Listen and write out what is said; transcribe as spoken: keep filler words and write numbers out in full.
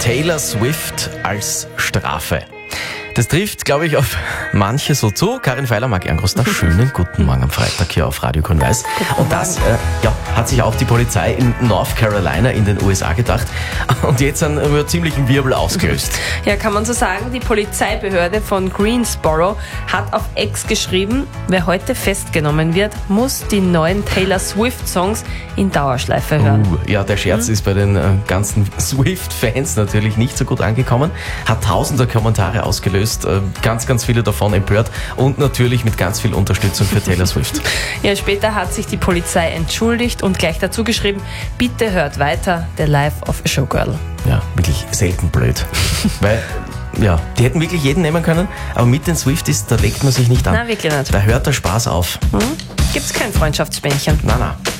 Taylor Swift als Strafe. Das trifft, glaube ich, auf manche so zu. Karin Feiler, Marc Ehrengroster, schönen guten Morgen am Freitag hier auf Radio Grün-Weiß. Und das äh, ja, hat sich auch die Polizei in North Carolina in den U S A gedacht und jetzt einen ziemlichen Wirbel ausgelöst. Ja, kann man so sagen, die Polizeibehörde von Greensboro hat auf X geschrieben, wer heute festgenommen wird, muss die neuen Taylor Swift-Songs in Dauerschleife hören. Uh, ja, der Scherz mhm. ist bei den äh, ganzen Swift-Fans natürlich nicht so gut angekommen, hat tausende Kommentare ausgelöst. Ganz, ganz viele davon empört und natürlich mit ganz viel Unterstützung für Taylor Swift. Ja, später hat sich die Polizei entschuldigt und gleich dazu geschrieben, bitte hört weiter, The Life of a Showgirl. Ja, wirklich selten blöd. Weil, ja, die hätten wirklich jeden nehmen können, aber mit den Swifties, da legt man sich nicht an. Na, wirklich nicht. Da hört der Spaß auf. Hm? Gibt's kein Freundschaftsbändchen. Na, na.